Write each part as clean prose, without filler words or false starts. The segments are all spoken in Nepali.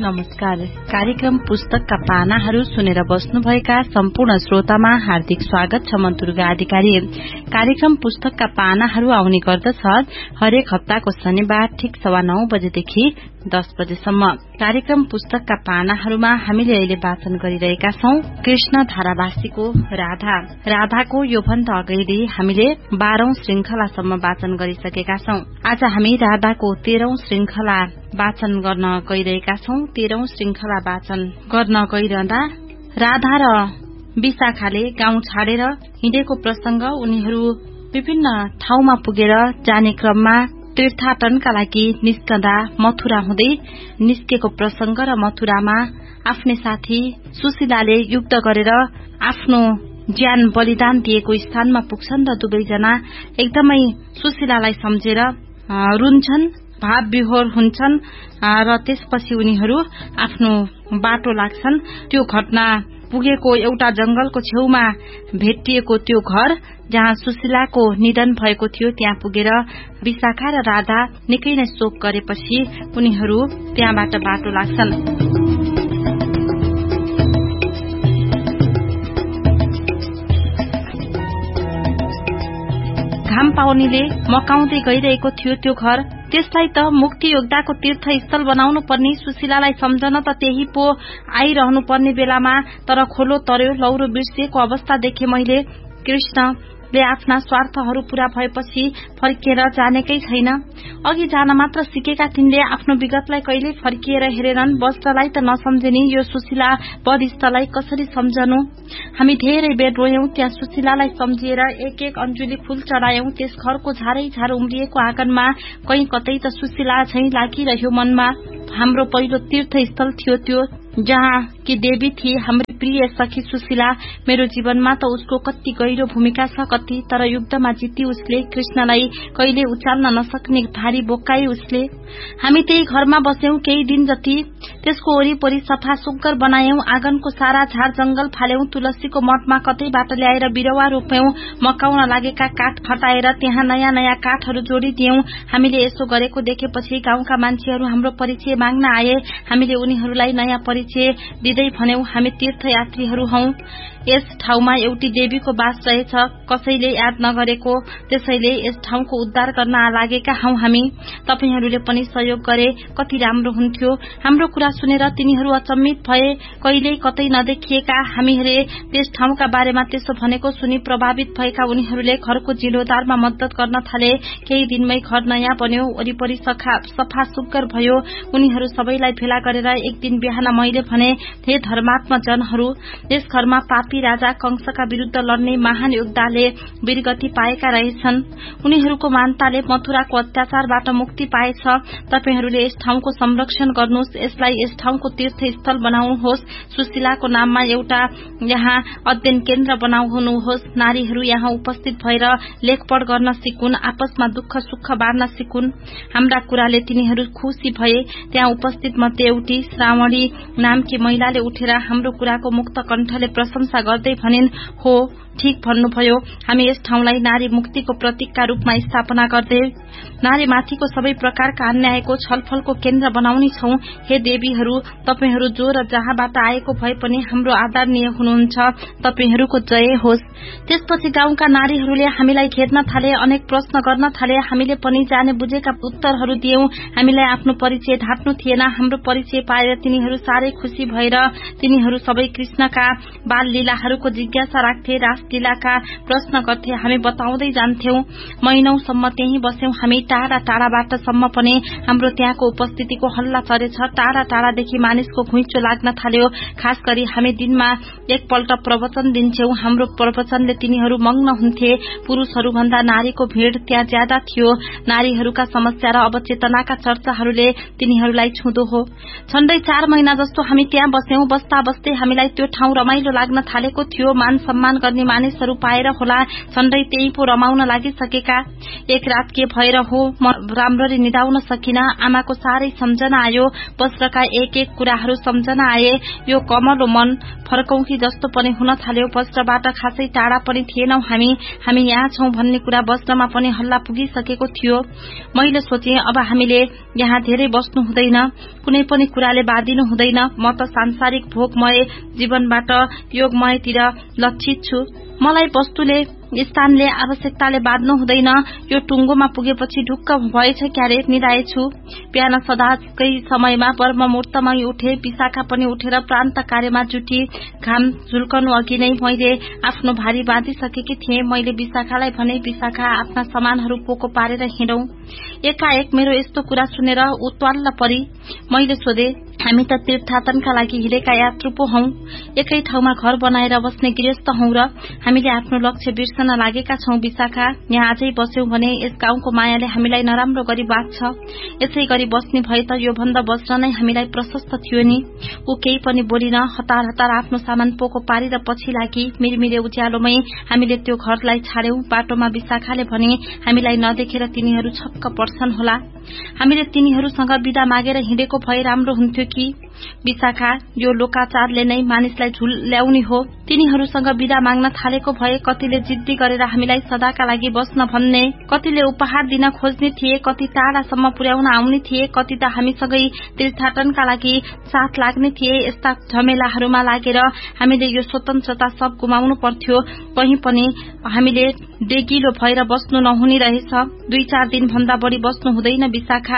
नमस्कार। कार्यक्रम पुस्तकका पानाहरू सुनेर बस्नुभएका सम्पूर्ण श्रोतामा हार्दिक स्वागत छ। म दुर्गा अधिकारी। कार्यक्रम पुस्तकका पानाहरू आउने गर्दछ हरेक हप्ताको शनिबार ठिक 9:15 बजेदेखि 10 बजेसम्म। कार्यक्रम पुस्तकका पानाहरूमा हामीले अहिले वाचन गरिरहेका छौं कृष्ण धारावासीको राधाको योभन्दा अगाडि हामीले 12औं श्रृंखलासम्म वाचन गरिसकेका छौं। आज हामी राधाको 13औं श्रृंखला वाचन गर्न गइरहेका छौं। 13औं श्रृंखला वाचन गर्न गइरहँदा राधा र विशाखाले गाउँ छाडेर हिँडेको प्रसंग, उनीहरू विभिन्न ठाउँमा पुगेर जाने क्रममा तीर्थाटनका लागि निस्कँदा मथुरा हुँदै निस्केको प्रसंग र मथुरामा आफ्नै साथी सुशीलाले युद्ध गरेर आफ्नो ज्यान बलिदान दिएको स्थानमा पुग्छन् र दुवैजना एकदमै सुशीलालाई सम्झेर रुन्छन्, भाव विभोर हुन्छन् र त्यसपछि उनीहरू आफ्नो बाटो लाग्छन्। त्यो घटना पुगेको एउटा जंगलको छेउमा भेटिएको त्यो घर जहाँ सुशीलाको निधन भएको थियो, त्यहाँ पुगेर विशाखा र राधा निकै नै शोक गरेपछि उनीहरू त्यहाँबाट बाटो लाग्छन्। घाम पाउनीले मकाउँदै गइरहेको थियो त्यो घर। त्यसलाई त मुक्ति योद्धाको तीर्थस्थल बनाउनु पर्ने, सुशीलालाई सम्झन त त्यही पो आइरहनु पर्ने बेलामा तर खोलो तर्यो, लौरो बिर्सिएको अवस्था देखे मैले। कृष्णले आफ्ना स्वार्थहरू पूरा भएपछि फर्किएर जानेकै छैन। अघि जान मात्र सिकेका तिनले आफ्नो विगतलाई कहिले फर्किएर हेरेनन्। वस्त्रलाई त नसम्झिने यो सुशीला वधिष्ठलाई कसरी सम्झनु? हामी धेरै बेर रोयौं, त्यहाँ सुशीलालाई सम्झिएर एक एक अन्जुली फूल चढायौं। त्यस घरको झारै झार उम्लिएको आँगनमा कहीँ कतै त सुशीला झैं लागिरह्यो मनमा। हाम्रो पहिलो तीर्थस्थल थियो त्यो, जहाँ कि देवी थिए हाम्रो प्रिय सखी सुशीला। मेरो जीवनमा त उसको कति गहिरो भूमिका छ कति, तर युद्धमा जिती उसले। कृष्णलाई कहिले उचाल्न नसक्ने भारी बोकाई उसले। हामी त्यही घरमा बस्यौं केही दिन जति। त्यसको वरिपरि सफा सुग्घर बनायौं, आँगनको सारा झार जंगल फाल्यौं, तुलसीको मठमा कतैबाट ल्याएर बिरुवा रोप्यौं, मकाउन लागेका काठ खटाएर त्यहाँ नयाँ नयाँ काठहरू जोडिदियौं। हामीले यसो गरेको देखेपछि गाउँका मान्छेहरू हाम्रो परिचय माग्न आए। हामीले उनीहरूलाई नयाँ परिचय दिँदै भन्यौं, हामी तीर्थयात्रीहरू हौं। यस ठाउँमा एउटी देवीको बास रहेछ, कसैले याद नगरेको, त्यसैले यस ठाउँको उद्धार गर्न लागेका हौं हामी। तपाईहरूले पनि सहयोग गरे कति राम्रो हुन्थ्यो। हाम्रो कुरा सुनेर तिनीहरू अचम्मित भए। कहिल्यै कतै नदेखिएका हामीले त्यस ठाउँका बारेमा त्यसो भनेको सुनि प्रभावित भएका उनीहरूले घरको जीर्णोद्धारमा मद्दत गर्न थाले। केही दिनमै घर नयाँ बन्यो, वरिपरि सफा सुग्घर भयो। उनीहरू सबैलाई भेला गरेर एक दिन बिहान मैले भने, हे धर्मात्मा जनहरू, यस घरमा पापी राजा कंसका विरूद्ध लड्ने महान योद्धाले वीरगति पाएका रहेछन्। उनीहरूको मानताले मथुराको अत्याचारबाट मुक्ति पाएछ। तपाईहरूले यस ठाउँको संरक्षण गर्नुहोस्, यसलाई यस ठाउँको तीर्थस्थल बनाउनुहोस्। सुशीलाको नाममा एउटा यहाँ अध्ययन केन्द्र बनाउनुहोस्। नारीहरू यहाँ उपस्थित भएर लेखपढ गर्न सिकुन्, आपसमा दुःख सुख बाँड्न सिकुन्। हाम्रा कुराले तिनीहरू खुशी भए। त्यहाँ उपस्थित मध्ये एउटी श्रावणी नामकी महिलाले उठेर हाम्रो कुराको मुक्त कण्ठले प्रशंसा गर्दै भनिन्, हो ठीक भन्नुभयो, हामी यस ठाउँलाई नारी मुक्तिको प्रतीकका रूपमा स्थापना गर्दै नारीमाथिको सबै प्रकारका अन्यायको छलफलको केन्द्र बनाउने छौं। हे देवीहरू, तपाईहरू जो र जहाँबाट आएको भए पनि हाम्रो आदरणीय हुनुहुन्छ, तपाईहरूको जय होस्। त्यसपछि गाउँका नारीहरूले हामीलाई घेर्न थाले, अनेक प्रश्न गर्न थाले। हामीले पनि जाने बुझेका उत्तरहरू दियौं। हामीलाई आफ्नो परिचय ढाँट्नु थिएन। हाम्रो परिचय पाएर तिनीहरू साह्रै खुशी भएर तिनीहरू सबै कृष्णका बाल लीलाहरूको जिज्ञासा राख्थे, रासलीलाका प्रश्न गर्थे। हामी बताउँदै जान्थ्यौं। महिनौसम्म त्यही बस्यौं हामी। टाढा टाढाबाट सम्म पनि हाम्रो त्यहाँको उपस्थितिको हल्ला चरेछ। टाढा टाढादेखि मानिसको घुइँचो लाग्न थाल्यो। खास गरी हामी दिनमा एकपल्ट प्रवचन दिन्छौं। हाम्रो प्रवचनले तिनीहरू मग्न हुन्थे। पुरूषहरूभन्दा नारीको भीड़ त्यहाँ ज्यादा थियो। नारीहरूका समस्या र अवचेतनाका चर्चाहरूले तिनीहरूलाई छुँदो हो। झण्डै 4 महिना जस्तो हामी त्यहाँ बस्यौं। बस्दा बस्दै हामीलाई त्यो ठाउँ रमाइलो लाग्न थालेको थियो। मान सम्मान गर्ने मानिसहरू पाएर होला झण्डै त्यही पो रमाउन लागिसकेका। एक रात के भएर हो म राम्ररी निदाउन सकिन। आमाको साह्रै सम्झना आयो, वस्त्रका एक एक कुराहरू सम्झना आए। यो कमलो मन फर्कौं कि जस्तो पनि हुन थाल्यो। वस्त्रबाट खासै टाढा पनि थिएनौं हामी यहाँ छौं भन्ने कुरा वस्त्रमा पनि हल्ला पुगिसकेको थियो। मैले सोचे अब हामीले यहाँ धेरै बस्नु हुँदैन, कुनै पनि कुराले बाधिनु हुँदैन। म त सांसारिक भोगमय जीवनबाट योगमयतिर लक्षित छु। मलाई वस्तुले स्थानले आवश्यकताले बाध्नु हुँदैन। यो टुङ्गोमा पुगेपछि ढुक्क भएछ क्यारे निदाएछु। बिहान सदाकै समयमा ब्रह्ममुहूर्तमै उठे। विशाखा पनि उठेर प्रान्त कार्यमा जुटी। घाम झुल्कनु अघि नै मैले आफ्नो भारी बाँधिसकेकी थिएँ। मैले विशाखालाई भने, विशाखा आफ्ना सामानहरू पोको पारेर हिँडौं। एकाएक मेरो यस्तो कुरा सुनेर उत्वाल्ल परी। मैले सोधे, हामी त तीर्थाटनका लागि हिँडेका यात्रु पो हौं, एकै ठाउँमा घर बनाएर बस्ने गृहस्थ हौं र हामीले आफ्नो लक्ष्य बिर्सन लागेका छौं। विशाखा, यहाँ अझै बस्यौं भने यस गाउँको मायाले हामीलाई नराम्रो गरी बाँच्छ। यसै गरी बस्ने भए त यो भन्दा बस्न नै हामीलाई प्रशस्त थियो नि। ऊ केही पनि बोलिन, हतार हतार आफ्नो सामान पोको पारेर पछि लागि। मिरमिरे उज्यालोमै हामीले त्यो घरलाई छाड्यौं। बाटोमा विशाखाले भने, हामीलाई नदेखेर तिनीहरू छक्क पर्छन् होला, हामीले तिनीहरूसँग बिदा मागेर हिँडेको भए राम्रो हुन्थ्यो कि। विशाखा, यो लोकाचारले नै मानिसलाई झुल्याउने हो। तिनीहरूसँग बिदा माग्न थालेको भए कतिले जिद्दी गरेर हामीलाई सदाका लागि बस्न भन्ने, कतिले उपहार दिन खोज्ने थिए, कति टाढासम्म पुर्याउन आउने थिए, कति त हामीसँगै तीर्थाटनका लागि साथ लाग्ने थिए। यस्ता झमेलाहरूमा लागेर हामीले यो स्वतन्त्रता सब गुमाउनु पर्थ्यो। कहीँ पनि हामीले डेगिलो भएर बस्नु नहुने रहेछ। 2-4 दिन भन्दा बढी बस्नु हुँदैन विशाखा।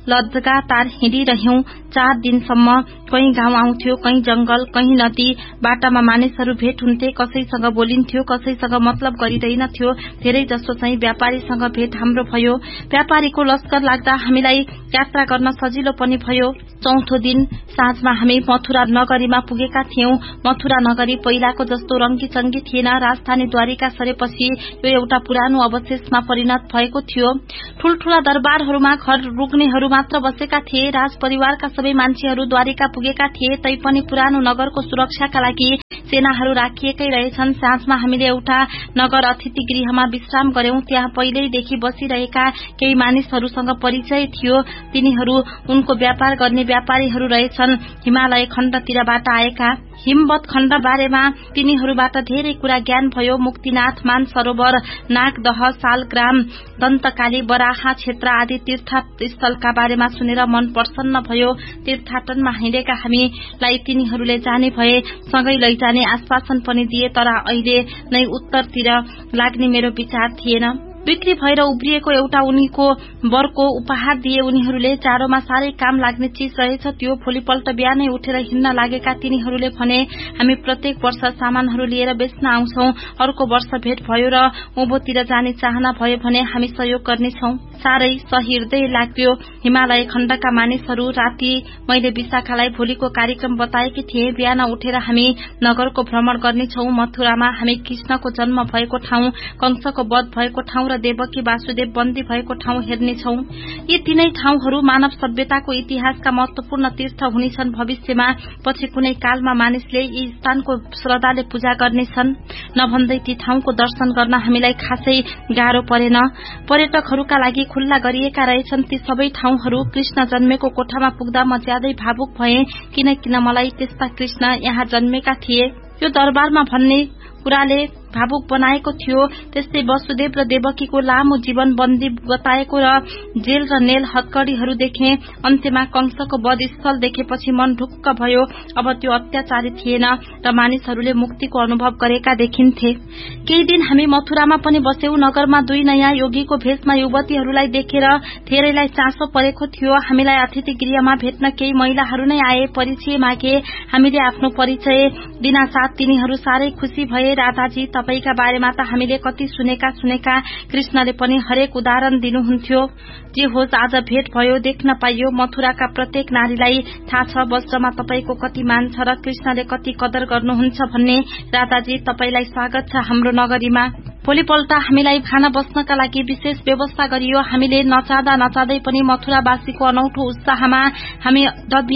लगातार हिँडिरह्यौं 4 दिनसम्म। कहीँ गाउँ आउँथ्यो, कहीँ जंगल, कहीँ नदी। बाटामा मानिसहरू भेट हुन्थे, कसैसँग बोलिन्थ्यो, कसैसँग मतलब गरिँदैनथ्यो। धेरै जसो चाहिँ व्यापारीसँग भेट हाम्रो भयो। व्यापारीको लस्कर लाग्दा हामीलाई यात्रा गर्न सजिलो पनि भयो। चौथो दिन साँझमा हामी मथुरा नगरीमा पुगेका थियौं। मथुरा नगरी पहिलाको जस्तो रंगी-चंगी थिएन। राजधानी द्वारिका सरेपछि यो एउटा पुरानो अवशेषमा परिणत भएको थियो। ठूल्ठूला दरबारहरूमा घर रुक्नेहरू मात्र बसेका थिए। राजपरिवारका सबै मान्छेहरू द्वारिका पुगेका थिए। तैपनि पुरानो नगरको सुरक्षाका लागि सेनाहरू राखिएकै रहेछन्। साँझमा हामीले एउटा नगर अतिथि गृहमा विश्राम गर्यौं। त्यहाँ पहिल्यैदेखि बसिरहेका केही मानिसहरूसँग परिचय थियो। तिनीहरू उनको व्यापार गर्ने व्यापारीहरू रहेछन्, हिमालय खण्डतिरबाट आएका। हिमवत खण्ड बारेमा तिनीहरूबाट धेरै कुरा ज्ञान भयो। मुक्तिनाथ, मानसरोवर, नागदह, सालग्राम, दन्तकाली, बराहा क्षेत्र आदि तीर्थस्थलका बारेमा सुनेर मन प्रसन्न भयो। तीर्थाटनमा हिँडेका हामीलाई तिनीहरूले जाने भए सँगै लैजाने आश्वासन पनि दिए, तर अहिले नै उत्तरतिर लाग्ने मेरो विचार थिएन। बिक्री भएर उब्रिएको एउटा उनीको वरको उपहार दिए उनीहरूले। जाडोमा साह्रै काम लाग्ने चीज रहेछ त्यो। भोलिपल्ट बिहानै उठेर हिँड्न लागेका तिनीहरूले भने, हामी प्रत्येक वर्ष सामानहरू लिएर बेच्न आउँछौं। अर्को वर्ष भेट भयो र उँभोतिर जाने चाहना भयो भने हामी सहयोग गर्नेछौं। साह्रै सहृदय लाग्यो हिमालय खण्डका मानिसहरू। राति मैले विशाखालाई भोलिको कार्यक्रम बताएकी थिएँ। बिहान उठेर हामी नगरको भ्रमण गर्नेछौं। मथुरामा हामी कृष्णको जन्म भएको ठाउँ, कंसको वध भएको ठाउँ र देवकी वासुदेव बन्दी भएको ठाउँ हेर्नेछौं। यी तीनै ठाउँहरू मानव सभ्यताको इतिहासका महत्वपूर्ण तीर्थ हुनेछन्। भविष्यमा पछि कुनै कालमा मानिसले यी स्थानको श्रद्धाले पूजा गर्नेछन्। नभन्दै ती ठाउँको दर्शन गर्न हामीलाई खासै गाह्रो परेन। पर्यटकहरूका लागि खुल्ला गरिएका रहेछन् ती सबै ठाउँहरू। कृष्ण जन्मेको कोठामा पुग्दा म ज्यादै भावुक भएँ, किन मलाई त्यस्ता कृष्ण यहाँ जन्मेका थिए। यो दरबारमा भन्ने कुराले भावुक बनाएको थियो। त्यस्तै वसुदेव र देवकीको लामो जीवन बन्दी बताएको र जेल र नेल हत्कड़ीहरू देखे। अन्त्यमा कंसको वध स्थल देखेपछि मन ढुक्क भयो। अब त्यो अत्याचारी थिएन र मानिसहरूले मुक्तिको अनुभव गरेका देखिन्थे। केही दिन हामी मथुरामा पनि बस्यौं। नगरमा 2 नयाँ योगीको भेषमा युवतीहरूलाई देखेर धेरैलाई चासो परेको थियो। हामीलाई अतिथि गृहमा भेट्न केही महिलाहरू नै आए, परिचय मागे। हामीले आफ्नो परिचय दिनासाथ तिनीहरू साह्रै खुशी भए। राधाजी, तपाईका बारेमा त हामीले कति सुनेका, कृष्णले पनि हरेक उदाहरण दिनुहुन्थ्यो। जे होस्, आज भेट भयो, देख्न पाइयो। मथुराका प्रत्येक नारीलाई थाहा छ वज्रमा तपाईको कति मान छ र कृष्णले कति कदर गर्नुहुन्छ भन्ने। राधाजी, तपाईलाई स्वागत छ हाम्रो नगरीमा। भोलिपल्ट हामीलाई खाना बस्नका लागि विशेष व्यवस्था गरियो। हामीले नचाहँदै पनि मथुरावासीको अनौठो उत्साहमा हामी दबियौं।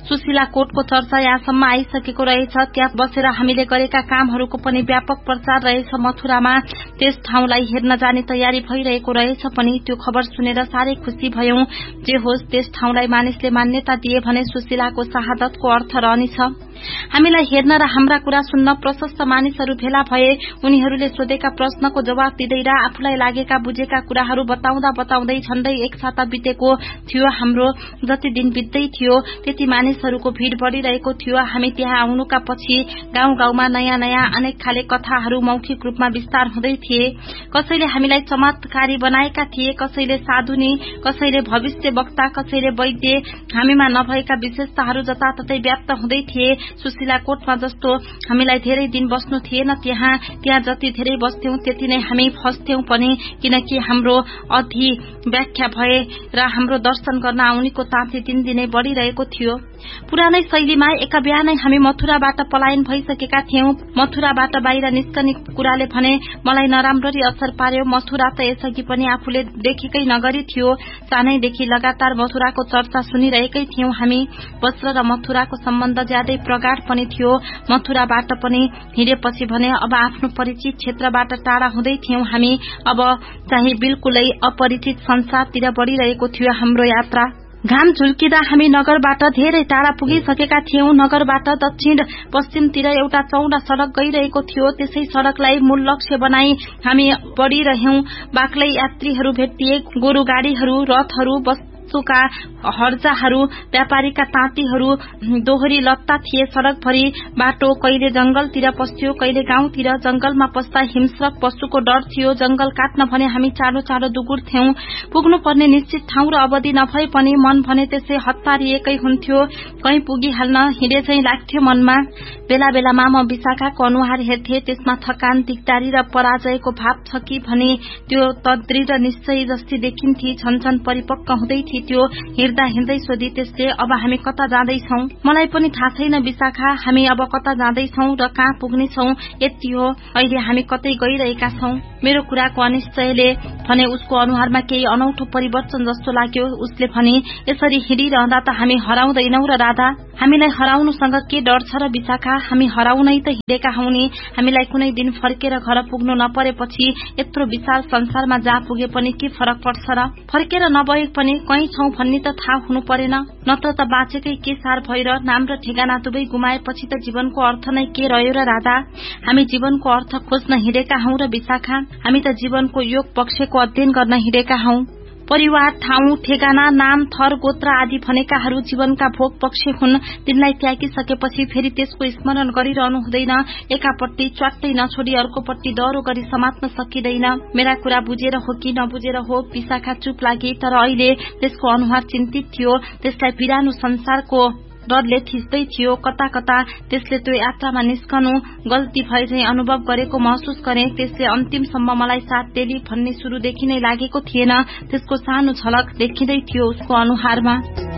सुशीला कोटको चर्चा यहाँसम्म आइसकेको रहेछ। त्यहाँ बसेर हामीले गरेका कामहरूको पनि व्यापक प्रचार रहेछ। मथुरामा त्यस ठाउँलाई हेर्न जाने तयारी भइरहेको रहेछ पनि। त्यो खबर सुनेर साह्रै खुशी भयौं। जे होस्, त्यस ठाउँलाई मानिसले मान्यता दिए भने सुशीलाको शहादतको अर्थ रहनेछ। हामीलाई हेर्न र हाम्रा कुरा सुन्न प्रशस्त मानिसहरू भेला भए। उनीहरूले सोधेका प्रश्नको जवाब दिँदै र आफूलाई लागेका बुझेका कुराहरू बताउँदै झण्डै एक साता बितेको थियो। हाम्रो जति दिन बित्दै थियो त्यति मानिसहरूको भीड़ बढ़िरहेको थियो। हामी त्यहाँ आउनुका पछि गाउँ गाउँमा नयाँ नयाँ अनेक खाले कथाहरू मौखिक रूपमा विस्तार हुँदै थिए। कसैले हामीलाई चमत्कारी बनाएका थिए, कसैले साधुनी, कसैले भविष्य वक्ता, कसैले वैद्य। हामीमा नभएका विशेषताहरू जताततै व्याप्त हुँदै थिए। सुशीला कोटमा जस्तो हामीलाई धेरै दिन बस्नु थिएन। त्यहाँ जति धेरै बस्थ्यौं त्यति नै हामी फस्थ्यौं पनि, किनकि हाम्रो अधि व्याख्या भए र हाम्रो दर्शन गर्न आउनेको ताँती दिनदिनै बढ़िरहेको थियो। पुरानै शैलीमा एका बिहानै हामी मथुराबाट पलायन भइसकेका थियौं। मथुराबाट बाहिर निस्कने कुराले भने मलाई नराम्ररी असर पार्यो। मथुरा त यसअघि पनि आफूले देखेकै नगरी थियो। सानैदेखि लगातार मथुराको चर्चा सुनिरहेकै थियौं हामी। वज्र र मथुराको सम्बन्ध ज्यादै प्रगाढ पनि थियो। मथुराबाट पनि हिँडेपछि भने अब आफ्नो परिचित क्षेत्रबाट टाढा हुँदै थियौं हामी। अब चाहिँ बिल्कुलै अपरिचित संसारतिर बढ़िरहेको थियो हाम्रो यात्रा। घाम झुल्किँदा हामी नगरबाट धेरै टाढा पुगिसकेका थियौं। नगरबाट दक्षिण पश्चिमतिर एउटा चौडा सड़क गइरहेको थियो। त्यसै सड़कलाई मूल लक्ष्य बनाई हामी बढ़िरह्यौं। बाक्लै यात्रीहरू भेटिए। गोरु गाड़ीहरू, रथहरू, वस्तुका हर्जाहरू, व्यापारीका ताँतीहरू, दोहोरी लत्ता थिए सड़कभरि। बाटो कहिले जंगलतिर पस्यो, कहिले गाउँतिर। जंगलमा पस्दा हिंस्रक पशुको डर थियो। जंगल काट्न भने हामी चाँडो चाँडो दुगुर्थ्यौं। पुग्नुपर्ने निश्चित ठाउँ र अवधि नभए पनि मन भने त्यसै हतारिएकै हुन्थ्यो। कहीँ पुगिहाल्न हिँडे चाहिँ लाग्थ्यो मनमा। बेला बेलामा म विशाखाको अनुहार हेर्थे। त्यसमा थकान, दिगदारी र पराजयको भाव छ कि भने त्यो त दृढ निश्चय जस्ती देखिन्थे। छनछन परिपक्व हुँदै थिए त्यो। हिँड्दा हिँड्दै सोधी त्यसले, अब हामी कता जाँदैछौं? मलाई पनि थाहा छैन विशाखा, हामी अब कता जाँदैछौं र कहाँ पुग्नेछौं। यति हो, अहिले हामी कतै गइरहेका छौं। मेरो कुराको अनिश्चयले भने उसको अनुहारमा केही अनौठो परिवर्तन जस्तो लाग्यो। उसले भने, यसरी हिँडिरहँदा त हामी हराउँदैनौ र राधा? हामीलाई हराउनुसँग के डर छ र विशाखा? हामी हराउनै त हिँडेका हौ नि। हामीलाई कुनै दिन फर्केर घर पुग्नु नपरेपछि यत्रो विशाल संसारमा जहाँ पुगे पनि के फरक पर्छ र? फर्केर नभए पनि कहीँ छौं भन्ने त थाहा हुनु परेन? नत्र त बाँचेकै के सार भएर नाम र ठेगाना दुवै गुमाएपछि त जीवनको अर्थ नै के रह्यो र राधा? हामी जीवनको अर्थ खोज्न हिँडेका हौ र विशाखा। हामी त जीवनको योग पक्षको अध्ययन गर्न हिँडेका हौ। परिवार, ठाउँ, ठेगाना, नाम, थर, गोत्र आदि भनेकाहरू जीवनका भोग पक्ष हुन्। तिनलाई त्यागिसकेपछि फेरि त्यसको स्मरण गरिरहनु हुँदैन। एकापट्टि च्वाट्टै नछोडी अर्कोपट्टि दह्रो गरी समात्न सकिँदैन। मेरा कुरा बुझेर हो कि नबुझेर हो विशाखा चुप लागी। तर अहिले त्यसको अनुहार चिन्तित थियो। त्यसलाई पिरानो संसारको डरले थिच्दै थियो। कता कता त्यसले त्यो यात्रामा निस्कनु गल्ती भए चाहिँ अनुभव गरेको महसुस गरे। त्यसले अन्तिमसम्म मलाई साथ देली भन्ने सुरुदेखि नै लागेको थिएन। त्यसको सानो झलक देखिँदै थियो उसको अनुहारमा।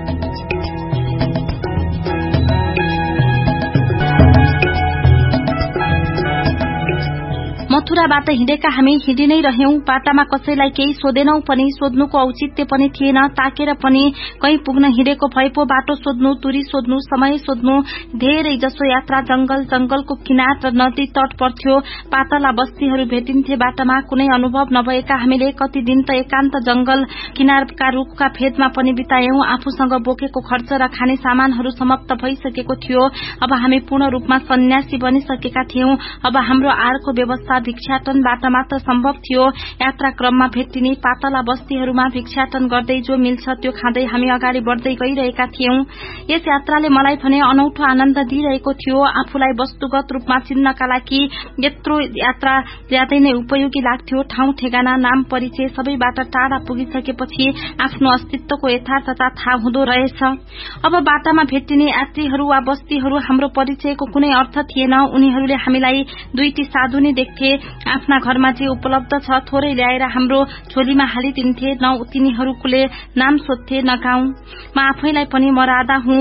मथुराबाट हिँडेका हामी हिँडि नै रह्यौं। बाटामा कसैलाई केही सोधेनौ पनि। सोध्नुको औचित्य पनि थिएन। ताकेर पनि कहीँ पुग्न हिँडेको भए पो बाटो सोध्नु, दूरी सोध्नु, समय सोध्नु। धेरै जसो यात्रा जंगलको किनार र नदी तट पर्थ्यो। पातला बस्तीहरू भेटिन्थे बाटामा। कुनै अनुभव नभएका हामीले कति दिन त एकान्त जंगल किनारका रुखका फेदमा पनि बितायौं। आफूसँग बोकेको खर्च र खाने सामानहरू समाप्त भइसकेको थियो। अब हामी पूर्ण रूपमा सन्यासी बनिसकेका थियौं। अब हाम्रो आहारको व्यवस्था भिक्षाटनबाट मात्र सम्भव थियो। यात्रा क्रममा भेटिने पातला बस्तीहरूमा भिक्षाटन गर्दै जो मिल्छ त्यो खाँदै हामी अगाडि बढ्दै गइरहेका थियौं। यस यात्राले मलाई भने अनौठो आनन्द दिइरहेको थियो। आफूलाई वस्तुगत रूपमा चिन्नका लागि यत्रो यात्रा ज्यादै नै उपयोगी लाग्थ्यो। ठाउँ ठेगाना, नाम, परिचय सबैबाट टाढा पुगिसकेपछि आफ्नो अस्तित्वको यथार्थता थाहा हुँदो रहेछ। अब बाटामा भेटिने यात्रीहरू वा बस्तीहरू हाम्रो परिचयको कुनै अर्थ थिएन। उनीहरूले हामीलाई दुईटी साधुनी देख्थे। आफ्ना घरमा जे उपलब्ध छ थोरै ल्याएर हाम्रो झोलीमा हालिदिन्थे। न तिनीहरूले नाम सोध्थे न गाउँ। म आफैलाई पनि म राधा हुँ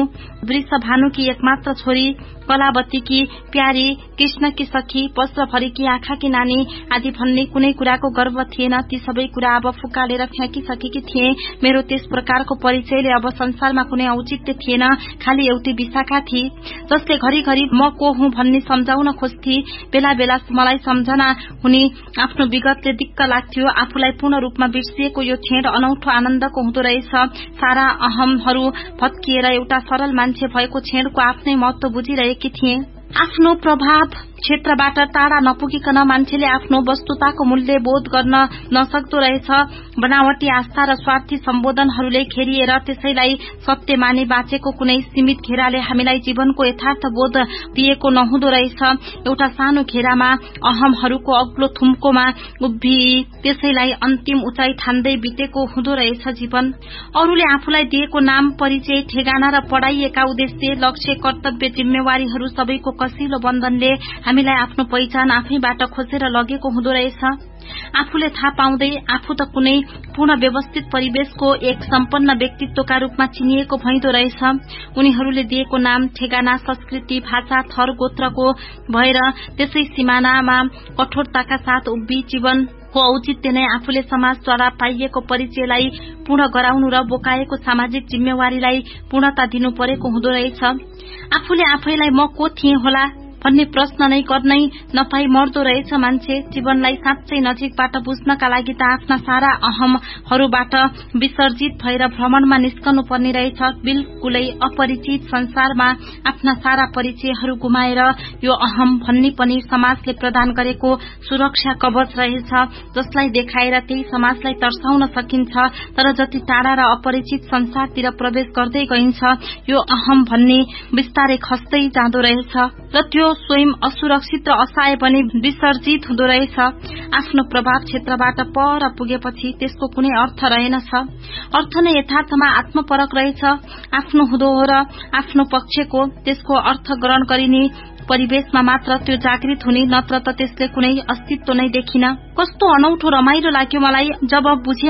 वृषभानुकी एकमात्र छोरी, कलावतीकी प्यारी, कृष्णकी सखी, वस्त्रभरीकी आँखाकी नानी आदि भन्ने कुनै कुराको गर्व थिएन। ती सबै कुरा अब फुकालेर फ्याँकिसकेकी थिए। मेरो त्यस प्रकारको परिचयले अब संसारमा कुनै औचित्य थिएन। खाली एउटी विशाखा थिए जसले घरिघरि म को हुँ भन्ने सम्झाउन खोज्थे। बेला बेला मलाई सम्झना हुने आफ्नो विगतले दिक्क लाग्थ्यो। आफूलाई पूर्ण रूपमा बिर्सिएको यो क्षण अनौठो आनन्दको हुँदो रहेछ। सारा अहमहरू भत्किएर एउटा सरल मान्छे भएको क्षणको आफ्नै महत्व बुझिरहेकी थिए। आफ्नो प्रभाव क्षेत्रबाट टाढा नपुगिकन मान्छेले आफ्नो वस्तुताको मूल्य बोध गर्न नसक्दो रहेछ। बनावटी आस्था र स्वार्थी सम्बोधनहरूले घेरिएर त्यसैलाई सत्य माने बाँचेको कुनै सीमित घेराले हामीलाई जीवनको यथार्थ बोध दिएको नहुँदो रहेछ। एउटा सानो घेरामा अहमहरूको अग्लो थुम्कोमा उभिई त्यसैलाई अन्तिम उचाइ ठान्दै बितेको हुँदो रहेछ जीवन। अरूले आफूलाई दिएको नाम, परिचय, ठेगाना र पढ़ाइएका उद्देश्य, लक्ष्य, कर्तव्य, जिम्मेवारीहरू सबैको कसिलो बन्धनले हामीलाई आफ्नो पहिचान आफैबाट खोजेर लगेको हुँदो रहेछ। आफूले थाहा पाउँदै आफू त कुनै पूर्ण व्यवस्थित परिवेशको एक सम्पन्न व्यक्तित्वका रूपमा चिनिएको भइदो रहेछ। उनीहरूले दिएको नाम, ठेगाना, संस्कृति, भाषा, थर, गोत्रको भएर त्यसै सिमानामा कठोरताका साथ उभि जीवनको औचित्य नै आफूले समाजद्वारा पाइएको परिचयलाई पूर्ण गराउनु र बोकाएको सामाजिक जिम्मेवारीलाई पूर्णता दिनु परेको हुँदो रहेछ। आफूले आफैलाई म को थिएँ होला भन्ने प्रश्न नै गर्नै नपाई मर्दो रहेछ मान्छे। जीवनलाई साँच्चै नजिकबाट बुझ्नका लागि त आफ्ना सारा अहमहरूबाट विसर्जित भएर भ्रमणमा निस्कनु पर्ने रहेछ। बिल्कुलै अपरिचित संसारमा आफ्ना सारा परिचयहरू गुमाएर यो अहम भन्ने पनि समाजले प्रदान गरेको सुरक्षा कवच रहेछ, जसलाई देखाएर त्यही समाजलाई तर्साउन सकिन्छ। तर जति टाढा र अपरिचित संसारतिर प्रवेश गर्दै गइन्छ यो अहम भन्ने बिस्तारै खस्दै जाँदो रहेछ र त्यो स्वयं असुरक्षित र असहाय बनी विसर्जित हुँदो रहेछ। आफ्नो प्रभाव क्षेत्रबाट पर पुगेपछि त्यसको कुनै अर्थ रहेनछ। अर्थ नै यथार्थमा आत्मपरक रहेछ। आफ्नो हुँदो हो र आफ्नो पक्षको त्यसको अर्थ ग्रहण गरिने परिवेशमा मात्र त्यो जागृत हुने, नत्र त त्यसले कुनै अस्तित्व नै देखिन। कस्तो अनौठो रमाइलो लाग्यो मलाई जब बुझे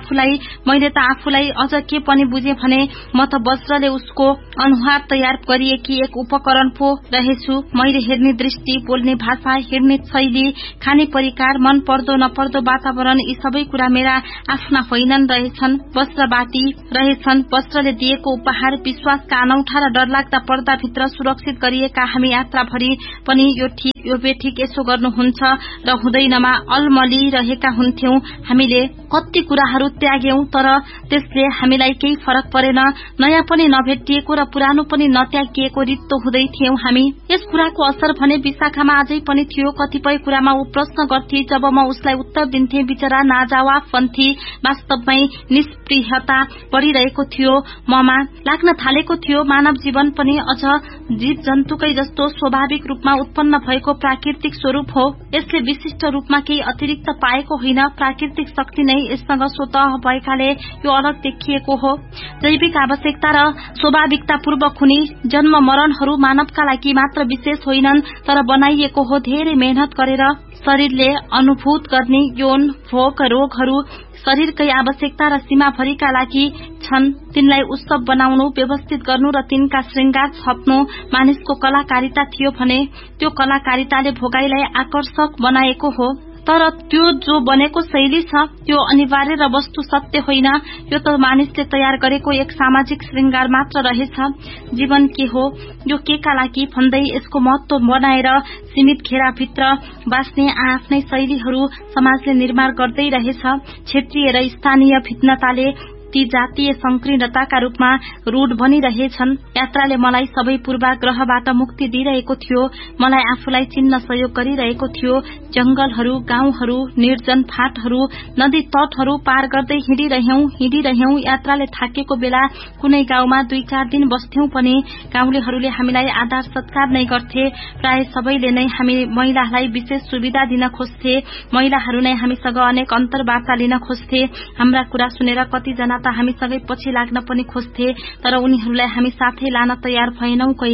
मैले त आफूलाई अझ के पनि बुझे भने म त वज्रले उसको अनुहार तयार गरिएकी एक उपकरण पो रहेछु। मैले हेर्ने दृष्टि, बोल्ने भाषा, हिँड्ने शैली, खाने परिकार, मन पर्दो नपर्दो वातावरण यी सबै कुरा मेरा आफ्ना होइनन् रहेछन्, वज्रवादी रहेछन्। वज्रले दिएको उपहार, विश्वासका अनौठा र डरलाग्दा पर्दाभित्र सुरक्षित गरिएका हामी यात्राभरि पनि यो ठीक यो बेठिक यसो गर्नुहुन्छ र हुँदैनमा अलमलिरहेका हुन्थ्यौं। हामीले कति कुराहरू त्याग्यौं तर त्यसले हामीलाई केही फरक परेन। नयाँ पनि नभेटिएको र पुरानो पनि नत्यागिएको रित्तो हुँदै थियौं हामी। यस कुराको असर भने विशाखामा अझै पनि थियो। कतिपय कुरामा ऊ प्रश्न गर्थे, जब म उसलाई उत्तर दिन्थे बिचरा नाजवाफ बन्थे। वास्तवमै निष्प्रियता बढ़िरहेको थियो, ममा लाग्न थालेको थियो। मानव जीवन पनि अझ जीव जन्तुकै जस्तो स्वाभाविक रूपमा उत्पन्न भएको प्राकृतिक स्वरूप हो। यसले विशिष्ट रूपमा केही अतिरिक्त पाएको होइन। प्राकृतिक शक्ति नै यससँग स्वतः भएकाले यो अलग देखिएको हो। जैविक आवश्यकता र स्वाभाविकतापूर्वक हुने जन्म मरणहरू मानवका लागि मात्र विशेष होइनन्, तर बनाइएको हो धेरै मेहनत गरेर। शरीरले अनुभूत गर्ने यौन भोग रोगहरू शरीरकै आवश्यकता र सीमाभरिका लागि छन्। तिनलाई उत्सव बनाउनु, व्यवस्थित गर्नु र तिनका श्रृंगार छप्नु मानिसको कलाकारिता थियो भने त्यो कलाकारिताले भोगाईलाई आकर्षक बनाएको हो। तर त्यो जो बनेको शैली छ त्यो अनिवार्य र वस्तु सत्य होइन। यो त मानिसले तयार गरेको एक सामाजिक श्रृंगार मात्र रहेछ। जीवन के हो, यो केका लागि भन्दै यसको महत्व बनाएर सीमित घेराभित्र बाँच्ने आफ्नै शैलीहरू समाजले निर्माण गर्दै रहेछ। क्षेत्रीय र स्थानीय भिन्नताले ती जातीय संकीर्णताका रूपमा रूढ बनिरहेछन्। यात्राले मलाई सबै पूर्वाग्रहबाट मुक्ति दिइरहेको थियो। मलाई आफूलाई चिन्न सहयोग गरिरहेको थियो। जंगलहरू, गाउँहरू, निर्जन फाँटहरू, नदी तटहरू पार गर्दै हिँडिरह्यौं। यात्राले थाकेको बेला कुनै गाउँमा 2-4 दिन बस्थ्यौं पनि गाउँलेहरूले हामीलाई आदर सत्कार नै गर्थे। प्राय सबैले नै हामी महिलाहरूलाई विशेष सुविधा दिन खोज्थे। महिलाहरू नै हामीसँग अनेक अन्तर्वार्ता लिन खोज्थे। हाम्रा कुरा सुनेर कतिजना हामीसँगै पछि लाग्न पनि खोज्थे, तर उनीहरूलाई हामी साथै लान तयार भएनौं कहिल्यै।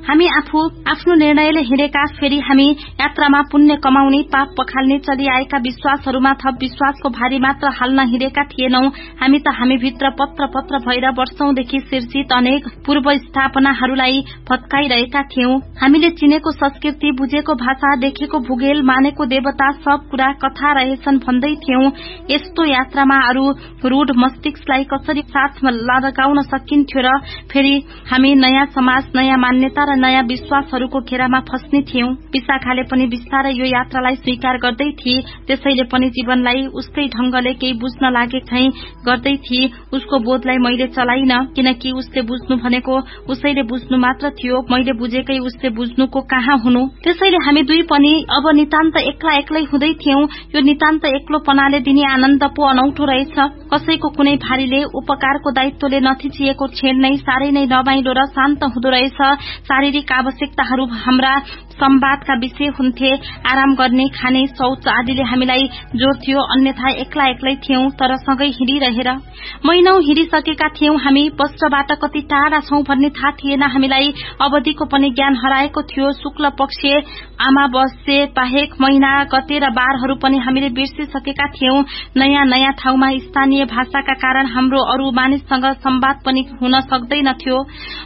हामी आफ्नो निर्णयले हिँडेका, फेरि हामी यात्रामा पुण्य कमाउने, पाप पखाल्ने चलिआएका विश्वासहरूमा थप विश्वासको भारी मात्र हाल्न हिँडेका थिएनौं। हामी त हामीभित्र पत्र भएर वर्षौंदेखि सिर्जित अनेक पूर्व स्थापनाहरूलाई भत्काइरहेका थियौं। हामीले चिनेको संस्कृति, बुझेको भाषा, देखेको भूगोल, मानेको देवता, सब कुरा कथा रहेछन् भन्दै थियौं। यस्तो यात्रामा अरू रूढ मस्तिष्कलाई कसरी साथमा लगाउन सकिन्थ्यो र फेरि हामी नयाँ समाज, नयाँ मान्यता र नयाँ विश्वासहरूको घेरामा फस्ने थियौं। विशाखाले पनि बिस्तारै यो यात्रालाई स्वीकार गर्दै थिए। त्यसैले पनि जीवनलाई उसकै ढंगले केही बुझ्न लागे झैं गर्दै थिए। उसको बोधलाई मैले चलाइन, किनकि उसले बुझ्नु भनेको उसैले बुझ्नु मात्र थियो। मैले बुझेकै उसले बुझ्नुको कहाँ हुनु। त्यसैले हामी दुई पनि अब नितान्त एक्लै हुँदै थियौं। यो नितान्त एक्लोपनाले दिने आनन्द पो अनौठो रहेछ। कसैको कुनै भारीले, उपकारको दायित्वले नथिचिएको क्षण नै साह्रै नै रमाइलो र शान्त हुँदो रहेछ। शारीरिक आवश्यकताहरू हाम्रा संवादका विषय हुन्थे। आराम गर्ने, खाने, शौच आदिले हामीलाई जोड्थ्यो। अन्यथा एक्लै थियौं, तर सँगै हिँडिरहेर। महिनौं हिँडिसकेका थियौं हामी। वस्त्रबाट कति टाढा छौं भन्ने थाहा थिएन हामीलाई। अवधिको पनि ज्ञान हराएको थियो। शुक्ल पक्ष, अमावस्या बाहेक महिना, गते र बारहरू पनि हामीले बिर्सिसकेका थियौं। नयाँ ठाउँमा स्थानीय भाषाका कारण हाम्रो अरू मानिससँग संवाद पनि हुन सक्दैनथ्यो।